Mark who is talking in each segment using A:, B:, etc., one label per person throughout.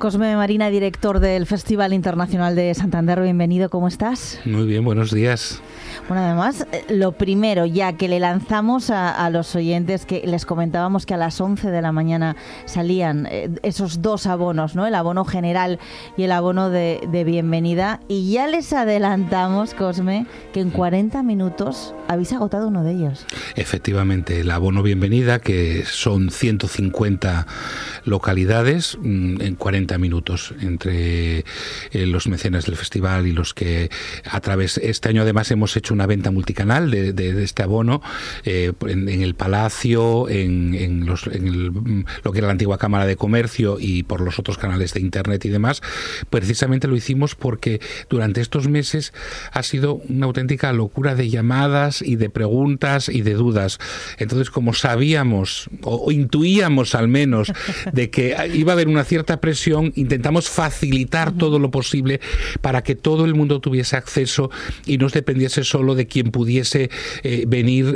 A: Cosme Marina, director del Festival Internacional de Santander, bienvenido, ¿cómo estás?
B: Muy bien, buenos días.
A: Bueno, además, lo primero, ya que le lanzamos a los oyentes, que les comentábamos que a las 11 de la mañana salían esos dos abonos, ¿no? El abono general y el abono de bienvenida, y ya les adelantamos, Cosme, que en 40 minutos habéis agotado uno de ellos.
B: Efectivamente, el abono bienvenida, que son 150 localidades, en 40 minutos, entre los mecenas del festival y los que este año además hemos hecho una venta multicanal de este abono en el Palacio, en lo que era la antigua Cámara de Comercio y por los otros canales de Internet y demás. Precisamente lo hicimos porque durante estos meses ha sido una auténtica locura de llamadas y de preguntas y de dudas. Entonces, como sabíamos o intuíamos al menos de que iba a haber una cierta presión, intentamos facilitar todo lo posible para que todo el mundo tuviese acceso y no dependiese solo de quien pudiese venir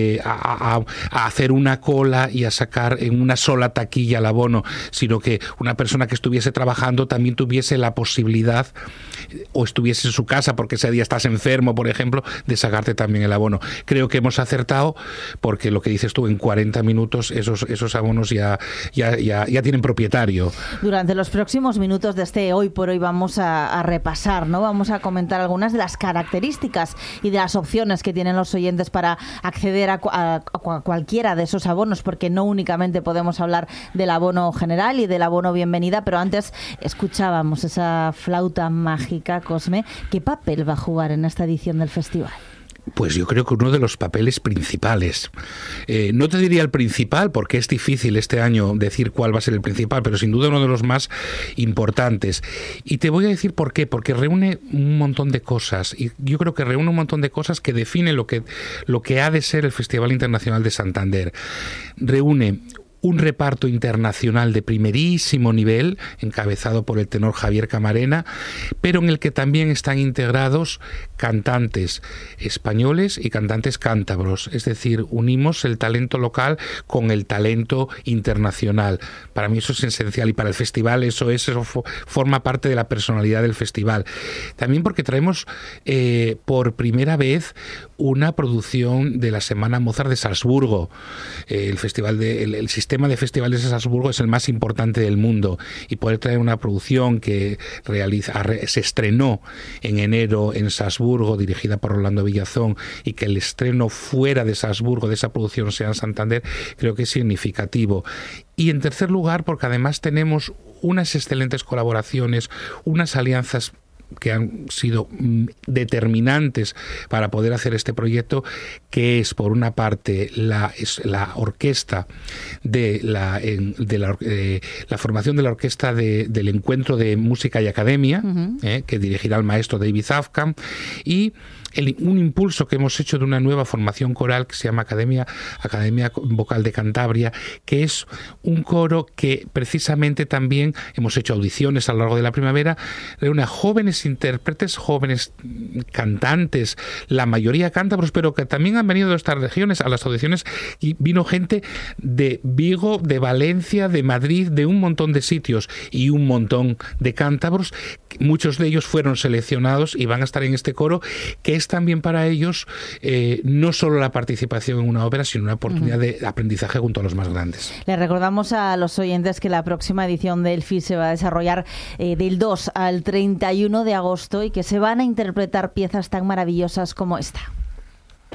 B: a hacer una cola y a sacar en una sola taquilla el abono, sino que una persona que estuviese trabajando también tuviese la posibilidad, o estuviese en su casa porque ese día estás enfermo, por ejemplo, de sacarte también el abono. Creo que hemos acertado, porque lo que dices tú, en 40 minutos esos abonos ya tienen propietario.
A: Durante los próximos minutos de este Hoy por Hoy vamos a repasar, ¿no? Vamos a comentar algunas de las características y de las opciones que tienen los oyentes para acceder a cualquiera de esos abonos, porque no únicamente podemos hablar del abono general y del abono bienvenida, pero antes escuchábamos esa flauta mágica, Cosme. ¿Qué papel va a jugar en esta edición del festival?
B: Pues yo creo que uno de los papeles principales. No te diría el principal, porque es difícil este año decir cuál va a ser el principal, pero sin duda uno de los más importantes. Y te voy a decir por qué, porque reúne un montón de cosas. Y yo creo que reúne un montón de cosas que definen lo que ha de ser el Festival Internacional de Santander. Reúne un reparto internacional de primerísimo nivel, encabezado por el tenor Javier Camarena, pero en el que también están integrados cantantes españoles y cantantes cántabros. Es decir, unimos el talento local con el talento internacional. Para mí eso es esencial, y para el festival eso forma parte de la personalidad del festival. También porque traemos por primera vez una producción de la Semana Mozart de Salzburgo. El sistema de festivales de Salzburgo es el más importante del mundo, y poder traer una producción que se estrenó en enero en Salzburgo, dirigida por Rolando Villazón, y que el estreno fuera de Salzburgo de esa producción sea en Santander, creo que es significativo. Y en tercer lugar, porque además tenemos unas excelentes colaboraciones, unas alianzas que han sido determinantes para poder hacer este proyecto, que es, por una parte, la orquesta la formación de la orquesta del Encuentro de Música y Academia, que dirigirá el maestro David Afkam, y un impulso que hemos hecho de una nueva formación coral que se llama Academia Vocal de Cantabria, que es un coro que precisamente también hemos hecho audiciones a lo largo de la primavera, reúne a jóvenes intérpretes, jóvenes cantantes, la mayoría cántabros, pero que también han venido de estas regiones a las audiciones, y vino gente de Vigo, de Valencia, de Madrid, de un montón de sitios, y un montón de cántabros. Muchos de ellos fueron seleccionados y van a estar en este coro, que es también para ellos no solo la participación en una ópera, sino una oportunidad de aprendizaje junto a los más grandes.
A: Le recordamos a los oyentes que la próxima edición del FIS se va a desarrollar del 2 al 31 de agosto, y que se van a interpretar piezas tan maravillosas como esta.